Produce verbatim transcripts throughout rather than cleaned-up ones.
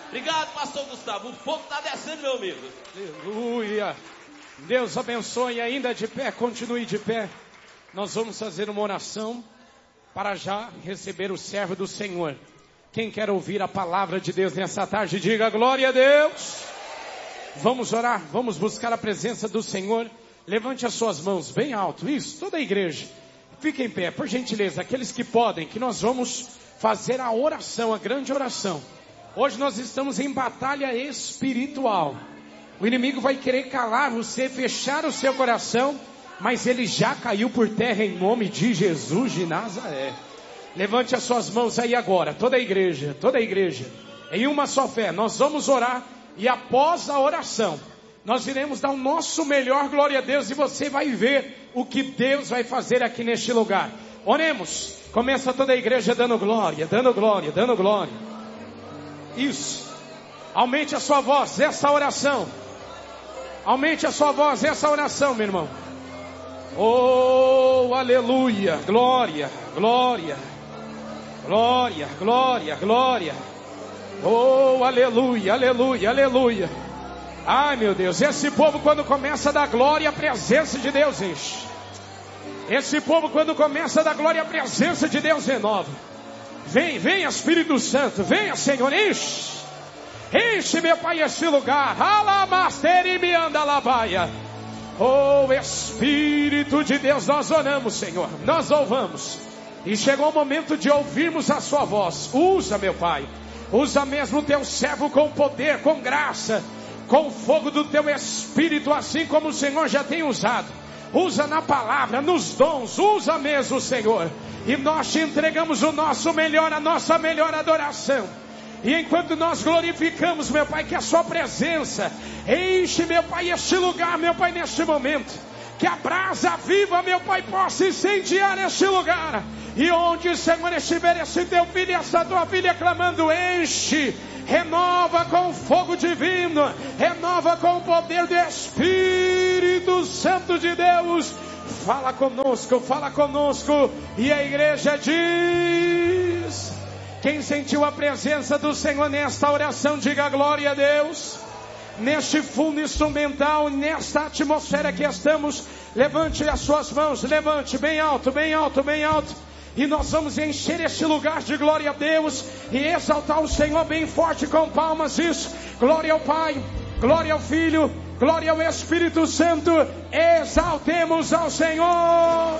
Obrigado, pastor Gustavo. O fogo está descendo, meu amigo. Aleluia. Deus abençoe. Ainda de pé, continue de pé. Nós vamos fazer uma oração para já receber o servo do Senhor. Quem quer ouvir a palavra de Deus nessa tarde, diga glória a Deus. Vamos orar, vamos buscar a presença do Senhor. Levante as suas mãos bem alto. Isso, toda a igreja. Fique em pé, por gentileza. Aqueles que podem, que nós vamos fazer a oração, a grande oração. Hoje nós estamos em batalha espiritual. O inimigo vai querer calar você, fechar o seu coração, mas ele já caiu por terra em nome de Jesus de Nazaré. Levante as suas mãos aí agora, toda a igreja, toda a igreja, em uma só fé. Nós vamos orar e após a oração, nós iremos dar o nosso melhor, glória a Deus, e você vai ver o que Deus vai fazer aqui neste lugar. Oremos. Começa toda a igreja dando glória, dando glória, dando glória. Isso. Aumente a sua voz, essa oração. Aumente a sua voz, essa oração, meu irmão. Oh, aleluia. Glória, glória. Glória, glória, glória. Oh, aleluia, aleluia, aleluia. Ai, meu Deus, esse povo quando começa a dar glória, a presença de Deus enche. Esse povo quando começa a dar glória, a presença de Deus renova. Vem, vem Espírito Santo, venha Senhor, enche. Enche, meu Pai, este lugar. Oh, Espírito de Deus, nós oramos, Senhor, nós louvamos. E chegou o momento de ouvirmos a sua voz. Usa, meu Pai, usa mesmo o teu servo com poder, com graça, com o fogo do teu Espírito, assim como o Senhor já tem usado. Usa na palavra, nos dons, usa mesmo, Senhor. E nós te entregamos o nosso melhor, a nossa melhor adoração. E enquanto nós glorificamos, meu Pai, que a sua presença enche, meu Pai, este lugar, meu Pai, neste momento. Que a brasa viva, meu Pai, possa incendiar este lugar. E onde, Senhor, estiver esse teu filho e essa tua filha clamando, enche. Renova com o fogo divino. Renova com o poder do Espírito Santo de Deus. Fala conosco, fala conosco. E a igreja diz: quem sentiu a presença do Senhor nesta oração, diga glória a Deus. Neste fundo instrumental, nesta atmosfera que estamos, levante as suas mãos, levante bem alto, bem alto, bem alto. E nós vamos encher este lugar de glória a Deus e exaltar o Senhor bem forte com palmas. Isso, glória ao Pai, glória ao Filho, glória ao Espírito Santo. Exaltemos ao Senhor.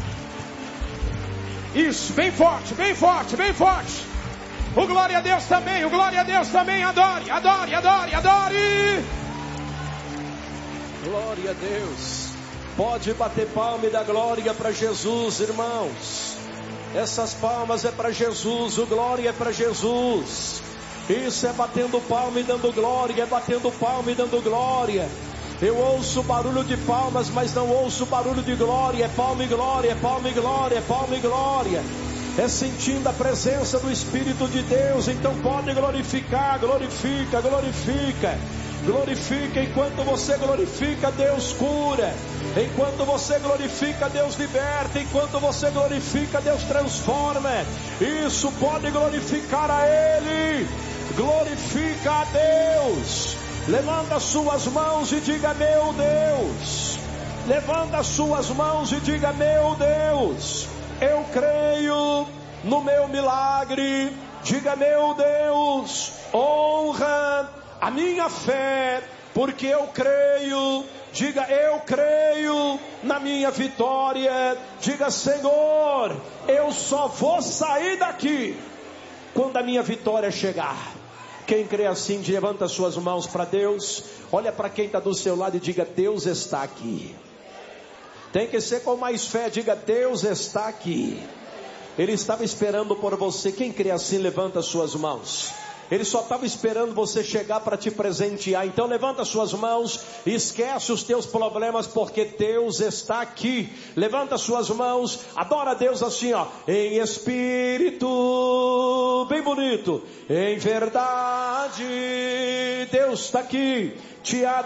Isso, bem forte, bem forte, bem forte. O glória a Deus também, o glória a Deus também. Adore, adore, adore, adore. Glória a Deus. Pode bater palma e dar glória para Jesus, irmãos. Essas palmas é para Jesus, o glória é para Jesus. Isso é batendo palma e dando glória, é batendo palma e dando glória. Eu ouço barulho de palmas, mas não ouço barulho de glória. É palma e glória, é palma e glória, é palma e glória. É sentindo a presença do Espírito de Deus. Então pode glorificar, glorifica, glorifica. Glorifica, enquanto você glorifica, Deus cura. Enquanto você glorifica, Deus liberta. Enquanto você glorifica, Deus transforma. Isso, pode glorificar a Ele. Glorifica a Deus. Levanta as suas mãos e diga: meu Deus. Levanta as suas mãos e diga: meu Deus, eu creio no meu milagre. Diga: meu Deus, honra a minha fé, porque eu creio. Diga: eu creio na minha vitória. Diga: Senhor, eu só vou sair daqui quando a minha vitória chegar. Quem crê assim, levanta as suas mãos para Deus. Olha para quem está do seu lado e diga: Deus está aqui. Tem que ser com mais fé. Diga: Deus está aqui. Ele estava esperando por você. Quem crê assim, levanta as suas mãos. Ele só estava esperando você chegar para te presentear. Então levanta as suas mãos, esquece os teus problemas, porque Deus está aqui. Levanta as suas mãos, adora a Deus assim, ó, em espírito, bem bonito, em verdade. Deus está aqui, te adora.